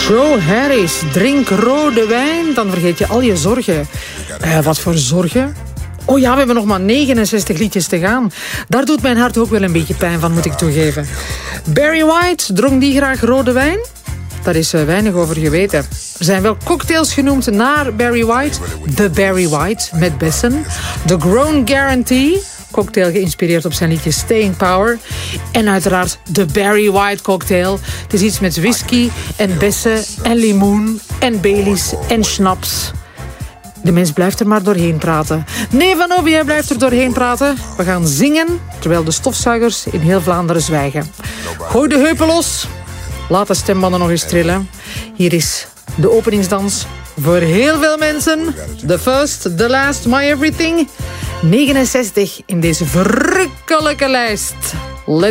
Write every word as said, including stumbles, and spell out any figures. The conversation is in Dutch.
Joe Harris, drink rode wijn, dan vergeet je al je zorgen. Uh, wat voor zorgen? Oh ja, we hebben nog maar negenenzestig liedjes te gaan. Daar doet mijn hart ook wel een beetje pijn van, moet ik toegeven. Barry White, dronk die graag rode wijn? Daar is uh, weinig over geweten. Er zijn wel cocktails genoemd naar Barry White. The Barry White, met bessen. The Grown Guarantee, cocktail geïnspireerd op zijn liedje Staying Power. En uiteraard de Barry White cocktail. Het is iets met whisky en bessen en limoen en Baileys en schnaps. De mens blijft er maar doorheen praten. Nee, Van Obi, jij blijft er doorheen praten. We gaan zingen, terwijl de stofzuigers in heel Vlaanderen zwijgen. Gooi de heupen los. Laat de stembanden nog eens trillen. Hier is de openingsdans voor heel veel mensen. The first, the last, my everything. negenenzestig in deze verrukkelijke lijst.